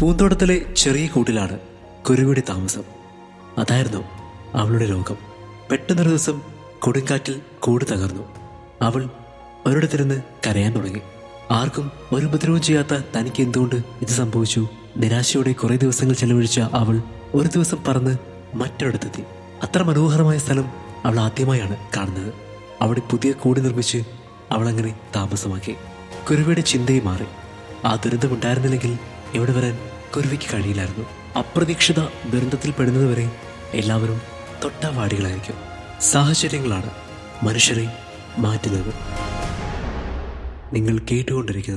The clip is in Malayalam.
പൂന്തോട്ടത്തിലെ ചെറിയ കൂട്ടിലാണ് കുരുവിയുടെ താമസം. അതായിരുന്നു അവളുടെ ലോകം. പെട്ടെന്നൊരു ദിവസം കൊടുങ്കാറ്റിൽ കൂട് തകർന്നു. അവൾ ഒരിടത്തിരുന്ന് കരയാൻ തുടങ്ങി. ആർക്കും ഒരു ഉപദ്രവവും ചെയ്യാത്ത തനിക്ക് എന്തുകൊണ്ട് ഇത് സംഭവിച്ചു? നിരാശയോടെ കുറെ ദിവസങ്ങൾ ചെലവഴിച്ച അവൾ ഒരു ദിവസം പറന്ന് മറ്റൊരിടത്തെത്തി. അത്ര മനോഹരമായ സ്ഥലം അവൾ ആദ്യമായാണ് കാണുന്നത്. അവിടെ പുതിയ കൂട് നിർമ്മിച്ച് അവൾ അങ്ങനെ താമസമാക്കി. കുരുവിയുടെ ചിന്തയും മാറി. ആ ദുരന്തമുണ്ടായിരുന്നില്ലെങ്കിൽ ഇവിടെ വരാൻ കുരുവിക്ക് കഴിയില്ലായിരുന്നു. അപ്രതീക്ഷിത ദുരന്തത്തിൽ പെടുന്നതുവരെ എല്ലാവരും തൊട്ടാവാടികളായിരിക്കും. സാഹചര്യങ്ങളാണ് മനുഷ്യരെ മാറ്റുന്നത്. നിങ്ങൾ കേട്ടുകൊണ്ടിരിക്കുന്നത്